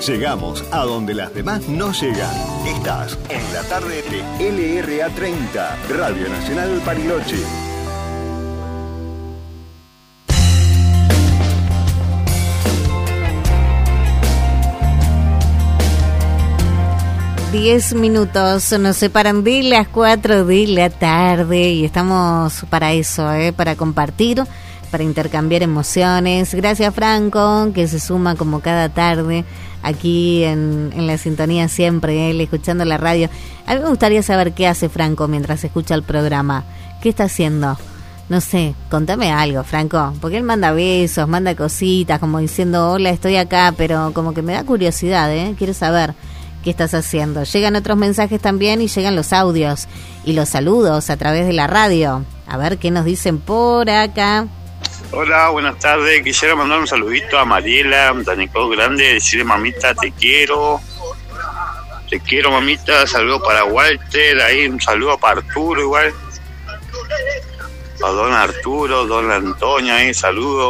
Llegamos a donde las demás no llegan. Estás en la tarde de LRA 30, Radio Nacional Bariloche. Diez minutos nos separan de las 4 de la tarde y estamos para eso, para compartir, para intercambiar emociones. Gracias, Franco, que se suma como cada tarde aquí en la sintonía siempre, él escuchando la radio. A mí me gustaría saber qué hace Franco mientras escucha el programa. ¿Qué está haciendo? No sé, contame algo, Franco, porque él manda besos, manda cositas, como diciendo, hola, estoy acá, pero como que me da curiosidad, quiero saber qué estás haciendo. Llegan otros mensajes también y llegan los audios y los saludos a través de la radio. A ver qué nos dicen por acá. Hola, buenas tardes. Quisiera mandar un saludito a Mariela, Danicó Grande, decirle, mamita, te quiero. Te quiero, mamita. Saludo para Walter, ahí un saludo para Arturo igual. A don Arturo, don Antonio, ahí saludo.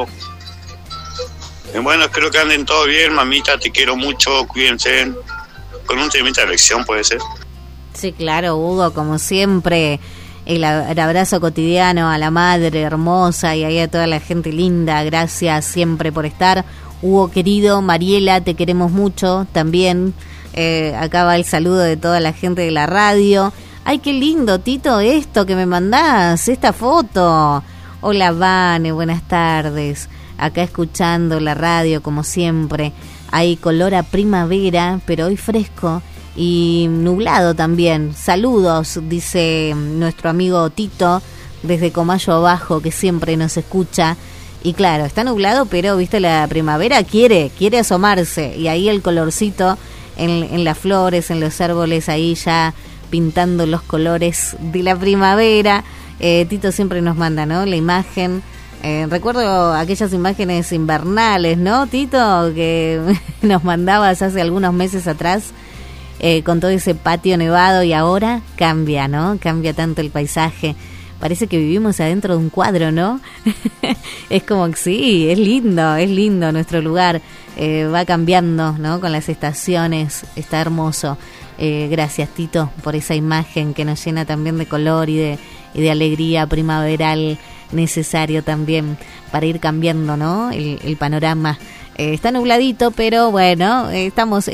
Y bueno, espero que anden todo bien, mamita, te quiero mucho, cuídense. Con un temita de elección puede ser. Sí, claro, Hugo, como siempre, el abrazo cotidiano a la madre hermosa y ahí a toda la gente linda. Gracias siempre por estar. Hugo querido, Mariela, te queremos mucho también. Acá va el saludo de toda la gente de la radio. Ay, qué lindo, Tito, esto que me mandás, esta foto. Hola, Vane, buenas tardes. Acá escuchando la radio como siempre. Hay color a primavera, pero hoy fresco y nublado también. Saludos, dice nuestro amigo Tito, desde Comayo Abajo, que siempre nos escucha. Y claro, está nublado, pero viste, la primavera quiere asomarse. Y ahí el colorcito en las flores, en los árboles, ahí ya pintando los colores de la primavera. Tito siempre nos manda, ¿no?, la imagen. Recuerdo aquellas imágenes invernales, ¿no, Tito? Que nos mandabas hace algunos meses atrás, con todo ese patio nevado, y ahora cambia, ¿no? Cambia tanto el paisaje. Parece que vivimos adentro de un cuadro, ¿no? Es como que sí, es lindo nuestro lugar. Va cambiando, ¿no?, con las estaciones, está hermoso. Gracias, Tito, por esa imagen que nos llena también de color y de alegría primaveral, necesario también para ir cambiando, ¿no?, el panorama. Está nubladito, pero bueno, estamos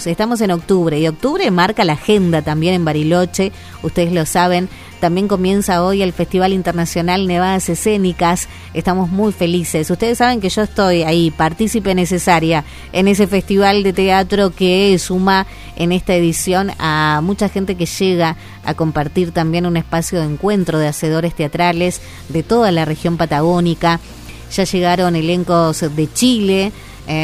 en octubre, y octubre marca la agenda también en Bariloche, ustedes lo saben. También comienza hoy el Festival Internacional Nevadas Escénicas. Estamos muy felices. Ustedes saben que yo estoy ahí, partícipe necesaria en ese festival de teatro que suma en esta edición a mucha gente que llega a compartir también un espacio de encuentro de hacedores teatrales de toda la región patagónica. Ya llegaron elencos de Chile,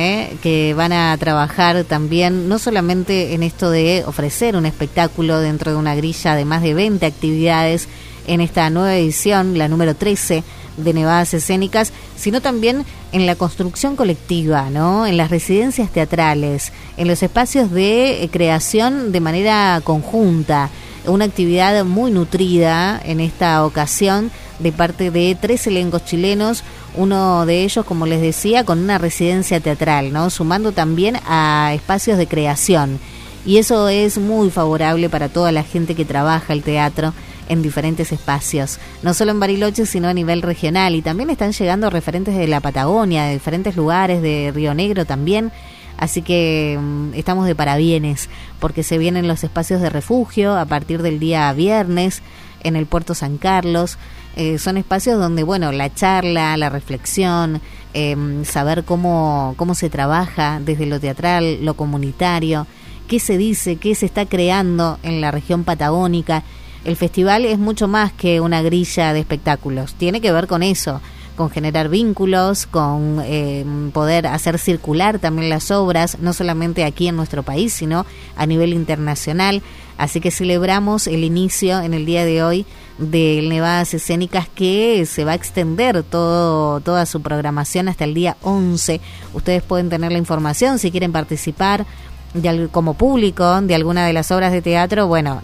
que van a trabajar también no solamente en esto de ofrecer un espectáculo dentro de una grilla de más de 20 actividades en esta nueva edición, la número 13 de Nevadas Escénicas, sino también en la construcción colectiva, ¿no?, en las residencias teatrales, en los espacios de creación de manera conjunta. Una actividad muy nutrida en esta ocasión de parte de 3 elencos chilenos, uno de ellos, como les decía, con una residencia teatral, ¿no?, sumando también a espacios de creación. Y eso es muy favorable para toda la gente que trabaja el teatro en diferentes espacios, no solo en Bariloche, sino a nivel regional. Y también están llegando referentes de la Patagonia, de diferentes lugares, de Río Negro también. Así que estamos de parabienes, porque se vienen los espacios de refugio a partir del día viernes en el Puerto San Carlos. Son espacios donde, bueno, la charla, la reflexión, saber cómo se trabaja desde lo teatral, lo comunitario, qué se dice, qué se está creando en la región patagónica. El festival es mucho más que una grilla de espectáculos, tiene que ver con eso, con generar vínculos, con poder hacer circular también las obras, no solamente aquí en nuestro país, sino a nivel internacional. Así que celebramos el inicio en el día de hoy de Nevadas Escénicas, que se va a extender toda su programación hasta el día 11. Ustedes pueden tener la información si quieren participar como público de alguna de las obras de teatro. Bueno,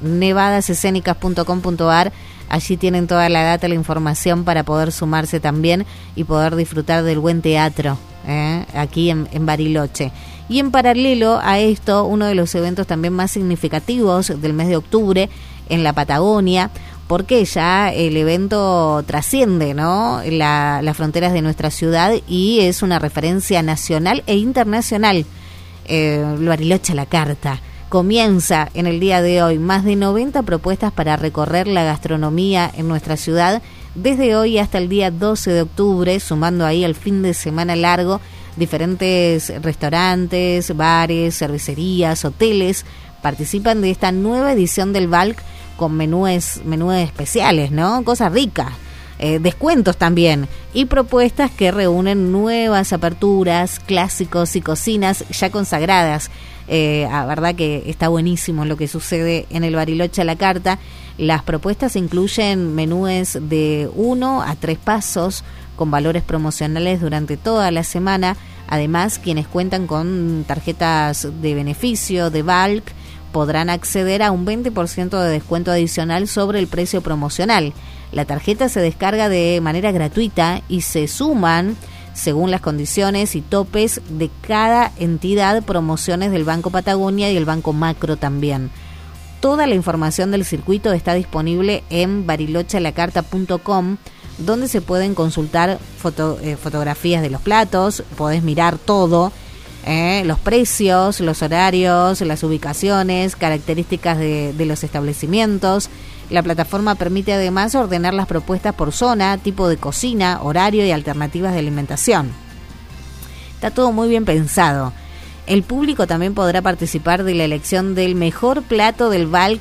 nevadasescénicas.com.ar, allí tienen toda la data, la información para poder sumarse también y poder disfrutar del buen teatro aquí en Bariloche. Y en paralelo a esto, uno de los eventos también más significativos del mes de octubre en la Patagonia, porque ya el evento trasciende, ¿no?, las fronteras de nuestra ciudad y es una referencia nacional e internacional. Bariloche a la carta. Comienza en el día de hoy más de 90 propuestas para recorrer la gastronomía en nuestra ciudad desde hoy hasta el día 12 de octubre, sumando ahí el fin de semana largo. Diferentes restaurantes, bares, cervecerías, hoteles participan de esta nueva edición del Valk con menúes especiales, ¿no? Cosas ricas, descuentos también y propuestas que reúnen nuevas aperturas, clásicos y cocinas ya consagradas. La verdad que está buenísimo lo que sucede en el Bariloche a la carta. Las propuestas incluyen menúes de 1 a 3 pasos con valores promocionales durante toda la semana. Además, quienes cuentan con tarjetas de beneficio de Valk podrán acceder a un 20% de descuento adicional sobre el precio promocional. La tarjeta se descarga de manera gratuita y se suman, según las condiciones y topes de cada entidad, promociones del Banco Patagonia y el Banco Macro también. Toda la información del circuito está disponible en barilochealacarta.com, donde se pueden consultar fotografías de los platos, podés mirar todo, los precios, los horarios, las ubicaciones, características de los establecimientos. La plataforma permite además ordenar las propuestas por zona, tipo de cocina, horario y alternativas de alimentación. Está todo muy bien pensado. El público también podrá participar de la elección del mejor plato del Valk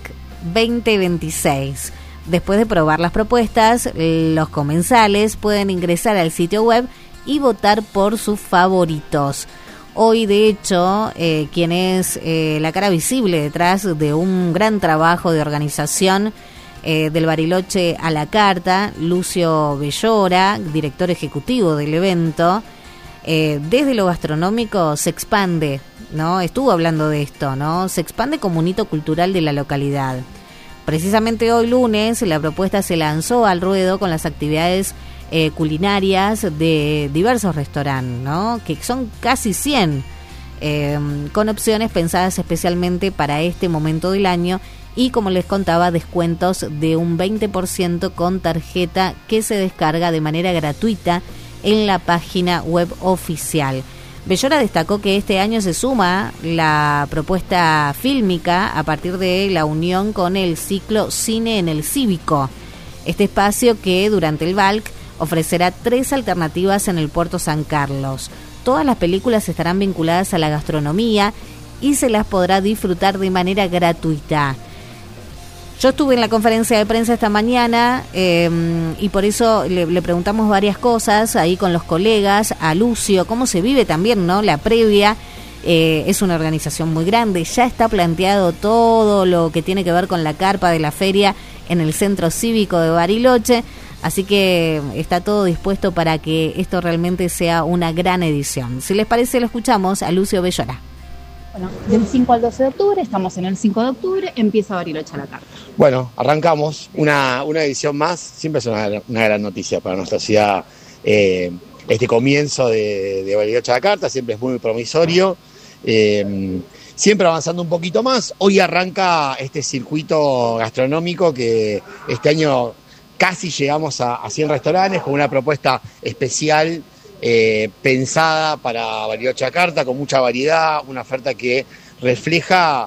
2026. Después de probar las propuestas, los comensales pueden ingresar al sitio web y votar por sus favoritos. Hoy, de hecho, quien es la cara visible detrás de un gran trabajo de organización del Bariloche a la carta, Lucio Bellora, director ejecutivo del evento, desde lo gastronómico se expande, ¿no? Estuvo hablando de esto, ¿no? Se expande como un hito cultural de la localidad. Precisamente hoy lunes la propuesta se lanzó al ruedo con las actividades culinarias de diversos restaurantes, ¿no?, que son casi 100, con opciones pensadas especialmente para este momento del año y, como les contaba, descuentos de un 20% con tarjeta que se descarga de manera gratuita en la página web oficial. Bellora destacó que este año se suma la propuesta fílmica a partir de la unión con el ciclo Cine en el Cívico. Este espacio que durante el Valk ofrecerá 3 alternativas en el Puerto San Carlos. Todas las películas estarán vinculadas a la gastronomía y se las podrá disfrutar de manera gratuita. Yo estuve en la conferencia de prensa esta mañana y por eso le preguntamos varias cosas ahí con los colegas, a Lucio, cómo se vive también, ¿no?, la previa. Es una organización muy grande, ya está planteado todo lo que tiene que ver con la carpa de la feria en el Centro Cívico de Bariloche, así que está todo dispuesto para que esto realmente sea una gran edición. Si les parece, lo escuchamos a Lucio Bellora. Bueno, del 5 al 12 de octubre, estamos en el 5 de octubre, empieza Bariloche a la carta. Bueno, arrancamos una edición más, siempre es una gran noticia para nuestra ciudad. Este comienzo de Bariloche a la carta siempre es muy promisorio, siempre avanzando un poquito más. Hoy arranca este circuito gastronómico que este año casi llegamos a 100 restaurantes con una propuesta especial pensada para Bariloche a la carta, con mucha variedad, una oferta que refleja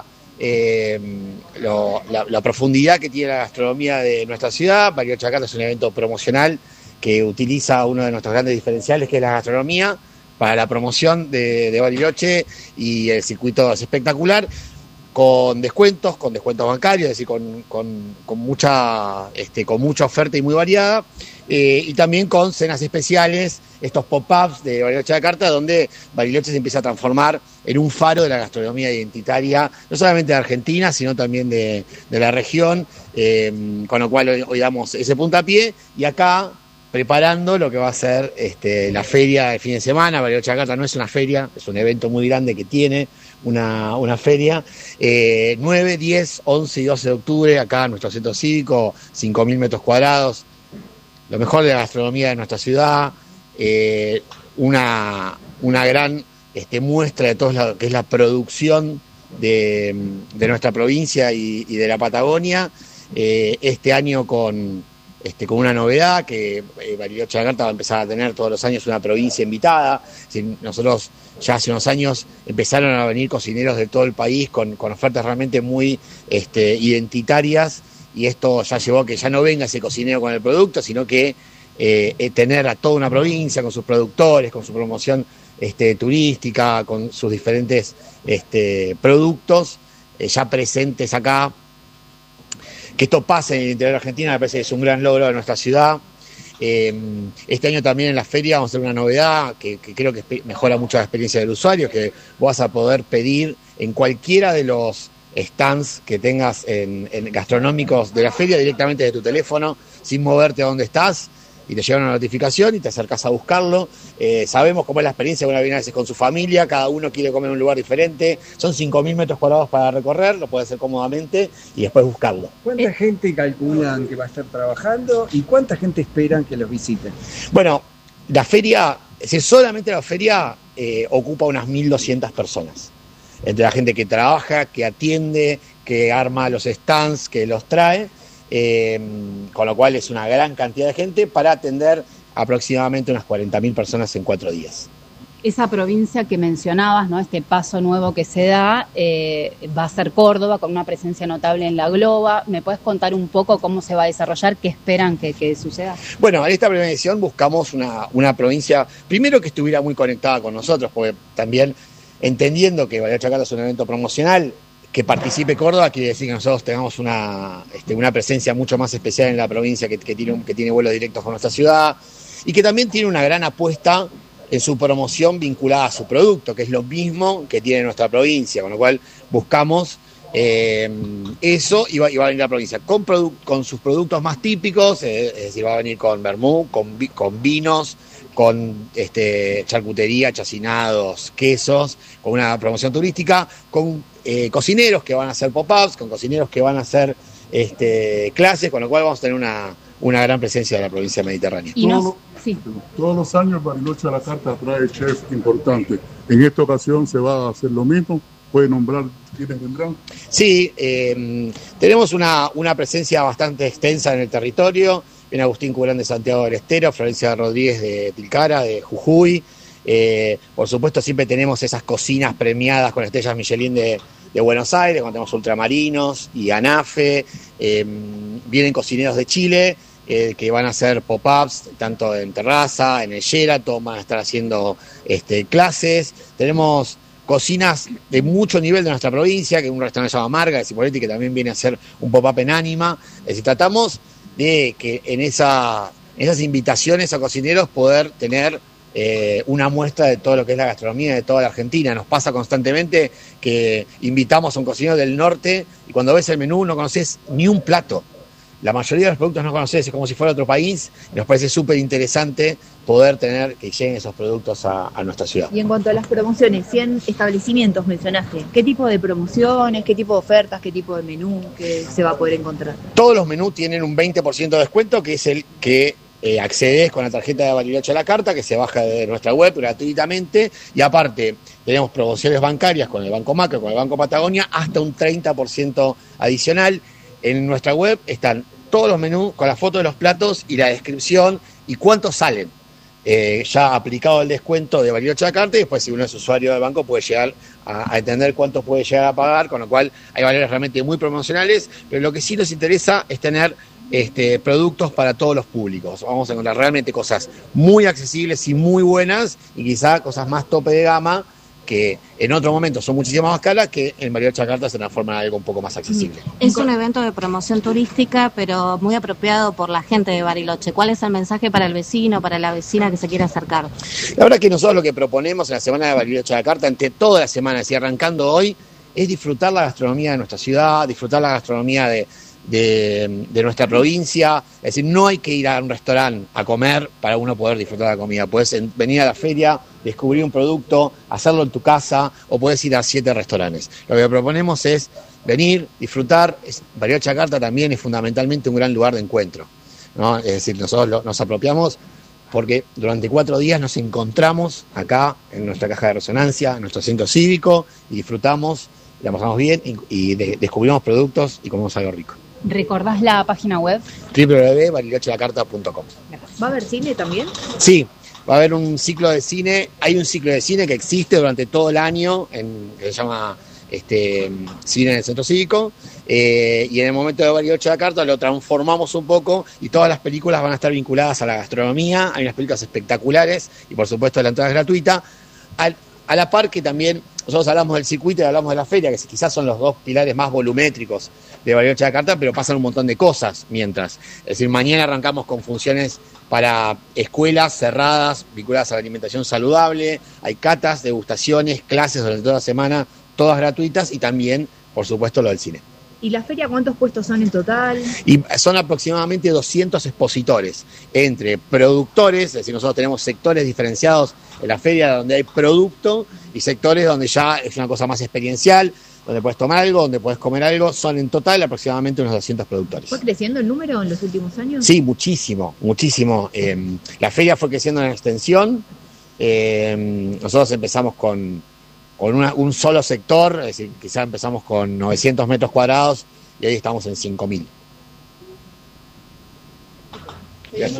la profundidad que tiene la gastronomía de nuestra ciudad. Bariloche a la carta es un evento promocional que utiliza uno de nuestros grandes diferenciales, que es la gastronomía, para la promoción de Bariloche, y el circuito es espectacular, con descuentos bancarios, es decir, con mucha oferta y muy variada, y también con cenas especiales, estos pop-ups de Bariloche a la carta, donde Bariloche se empieza a transformar en un faro de la gastronomía identitaria, no solamente de Argentina, sino también de la región, con lo cual hoy damos ese puntapié, y acá preparando lo que va a ser la feria de fin de semana. Bariloche a la carta no es una feria, es un evento muy grande que tiene una feria. 9, 10, 11 y 12 de octubre, acá en nuestro centro cívico, 5.000 metros cuadrados, lo mejor de la gastronomía de nuestra ciudad, una gran muestra de todo lo que es la producción de nuestra provincia y de la Patagonia. Este año con una novedad, que Bariloche de la Carta va a empezar a tener todos los años una provincia invitada. Nosotros ya hace unos años empezaron a venir cocineros de todo el país con ofertas realmente muy identitarias, y esto ya llevó a que ya no venga ese cocinero con el producto, sino que tener a toda una provincia con sus productores, con su promoción turística, con sus diferentes productos ya presentes acá. Que esto pase en el interior de Argentina me parece que es un gran logro de nuestra ciudad. Este año también en la feria vamos a hacer una novedad que creo que mejora mucho la experiencia del usuario, que vas a poder pedir en cualquiera de los stands que tengas en gastronómicos de la feria directamente de tu teléfono, sin moverte a donde estás, y te llega una notificación y te acercás a buscarlo. Sabemos cómo es la experiencia, uno viene a veces con su familia, cada uno quiere comer en un lugar diferente, son 5.000 metros cuadrados para recorrer, lo puede hacer cómodamente y después buscarlo. ¿Cuánta gente calculan que va a estar trabajando y cuánta gente esperan que los visiten? Bueno, la feria, solamente la feria ocupa unas 1.200 personas, entre la gente que trabaja, que atiende, que arma los stands, que los trae. Con lo cual es una gran cantidad de gente para atender aproximadamente unas 40.000 personas en 4 días. Esa provincia que mencionabas, ¿no? Este paso nuevo que se da, va a ser Córdoba, con una presencia notable en la Globa. ¿Me puedes contar un poco cómo se va a desarrollar? ¿Qué esperan que suceda? Bueno, en esta primera edición buscamos una provincia, primero que estuviera muy conectada con nosotros, porque también entendiendo que Bariloche de la Carta es un evento promocional, que participe Córdoba quiere decir que nosotros tengamos una presencia mucho más especial en la provincia, que tiene vuelos directos con nuestra ciudad, y que también tiene una gran apuesta en su promoción vinculada a su producto, que es lo mismo que tiene nuestra provincia, con lo cual buscamos eso, y va a venir la provincia con sus productos más típicos, es decir, va a venir con vermú, con vinos, con charcutería, chacinados, quesos, con una promoción turística, con cocineros que van a hacer pop-ups, con cocineros que van a hacer clases, con lo cual vamos a tener una gran presencia de la provincia mediterránea. Y todos los años Bariloche de la Carta trae chefs importantes. En esta ocasión se va a hacer lo mismo. ¿Puede nombrar quiénes vendrán? Sí, tenemos una presencia bastante extensa en el territorio. Viene Agustín Cubrán de Santiago del Estero, Florencia Rodríguez de Tilcara, de Jujuy. Por supuesto, siempre tenemos esas cocinas premiadas con estrellas Michelin de Buenos Aires, cuando tenemos Ultramarinos y Anafe. Vienen cocineros de Chile que van a hacer pop-ups, tanto en Terraza, en el Sheraton, van a estar haciendo clases. Tenemos cocinas de mucho nivel de nuestra provincia, que un restaurante se llama Marga, de Cipolletti, que también viene a hacer un pop-up en Ánima. Es decir, tratamos de que en esas invitaciones a cocineros poder tener una muestra de todo lo que es la gastronomía de toda la Argentina. Nos pasa constantemente que invitamos a un cocinero del norte y cuando ves el menú no conoces ni un plato. La mayoría de los productos no conoces, es como si fuera otro país, y nos parece súper interesante poder tener que lleguen esos productos a nuestra ciudad. Y en cuanto a las promociones, 100 establecimientos mencionaste, ¿qué tipo de promociones, qué tipo de ofertas, qué tipo de menú que se va a poder encontrar? Todos los menús tienen un 20% de descuento, que es el que accedes con la tarjeta de Bariloche de la Carta, que se baja de nuestra web gratuitamente, y aparte tenemos promociones bancarias con el Banco Macro, con el Banco Patagonia, hasta un 30% adicional. En nuestra web están todos los menús con la foto de los platos y la descripción y cuántos salen. Ya aplicado el descuento de Bariloche de la Carta, y después si uno es usuario del banco puede llegar a entender cuánto puede llegar a pagar, con lo cual hay valores realmente muy promocionales, pero lo que sí nos interesa es tener productos para todos los públicos. Vamos a encontrar realmente cosas muy accesibles y muy buenas, y quizá cosas más tope de gama, que en otro momento son muchísimas más caras, que en Bariloche de la Carta se transforman en algo un poco más accesible. Es un evento de promoción turística, pero muy apropiado por la gente de Bariloche. ¿Cuál es el mensaje para el vecino, para la vecina que se quiere acercar? La verdad que nosotros lo que proponemos en la Semana de Bariloche de la Carta, entre todas las semanas y arrancando hoy, es disfrutar la gastronomía de nuestra ciudad, disfrutar la gastronomía de nuestra provincia. Es decir, no hay que ir a un restaurante a comer para uno poder disfrutar la comida. Puedes venir a la feria, descubrir un producto, hacerlo en tu casa, o puedes ir a 7 restaurantes. Lo que proponemos es venir, disfrutar. Bariloche de la Carta también es fundamentalmente un gran lugar de encuentro, ¿no? Es decir, nosotros nos apropiamos porque durante 4 días nos encontramos acá en nuestra caja de resonancia, en nuestro centro cívico, y disfrutamos, la pasamos bien y descubrimos productos y comemos algo rico. ¿Recordás la página web? www.barilochelacarta.com. ¿Va a haber cine también? Sí, va a haber un ciclo de cine. Hay un ciclo de cine que existe durante todo el año, que se llama Cine en el Centro Cívico, y en el momento de Bariloche la Carta lo transformamos un poco y todas las películas van a estar vinculadas a la gastronomía. Hay unas películas espectaculares y por supuesto la entrada es gratuita. A la par que también nosotros hablamos del circuito y hablamos de la feria, que quizás son los 2 pilares más volumétricos de Bariloche la Carta, pero pasan un montón de cosas mientras. Es decir, mañana arrancamos con funciones para escuelas cerradas, vinculadas a la alimentación saludable. Hay catas, degustaciones, clases durante toda la semana, todas gratuitas, y también, por supuesto, lo del cine. ¿Y la feria cuántos puestos son en total? Y son aproximadamente 200 expositores, entre productores, es decir, nosotros tenemos sectores diferenciados en la feria donde hay producto y sectores donde ya es una cosa más experiencial, donde puedes tomar algo, donde puedes comer algo. Son en total aproximadamente unos 200 productores. ¿Fue creciendo el número en los últimos años? Sí, muchísimo. La feria fue creciendo en extensión. Nosotros empezamos con un solo sector, es decir, quizá empezamos con 900 metros cuadrados y hoy estamos en 5.000.